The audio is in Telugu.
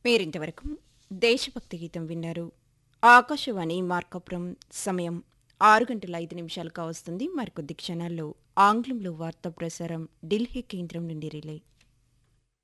మీరింతవరకు దేశభక్తి గీతం విన్నారు. ఆకాశవాణి మార్కాపురం సమయం 6 గంటల 5 నిమిషాలు కావస్తుంది. మరికొద్ది క్షణాల్లో ఆంగ్లంలో వార్తా ప్రసారం ఢిల్లీ కేంద్రం నుండి రిలే.